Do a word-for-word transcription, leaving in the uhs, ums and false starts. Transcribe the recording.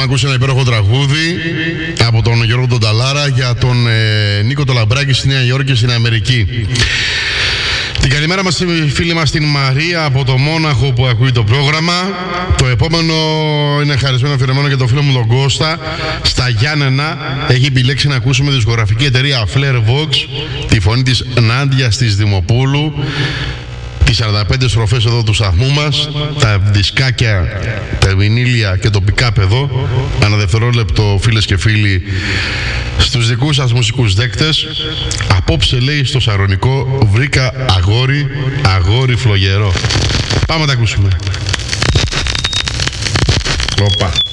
ακούσει ένα υπέροχο τραγούδι από τον Γιώργο τον Ταλάρα για τον ε, Νίκο το Λαμπράκη στη Νέα Υόρκη, στην Αμερική. Την καλημέρα μας στη φίλη μας την Μαρία από το Μόναχο που ακούει το πρόγραμμα. Το επόμενο είναι χαρισμένο αφιερωμένο για τον φίλο μου τον Κώστα στα Γιάννενα. Έχει επιλέξει να ακούσουμε τη δισκογραφική εταιρεία Flair Vox, τη φωνή της Νάντιας της Δημοπούλου, τις σαράντα πέντε στροφές εδώ του σταθμού μας, τα δισκάκια, τα βινίλια και το pick-up εδώ. Ένα δευτερόλεπτο, φίλες και φίλοι, στους δικούς σας μουσικούς δέκτες. Απόψε, λέει, στο Σαρονικό βρήκα αγόρι, αγόρι φλογερό. Πάμε να τα ακούσουμε. Οπα.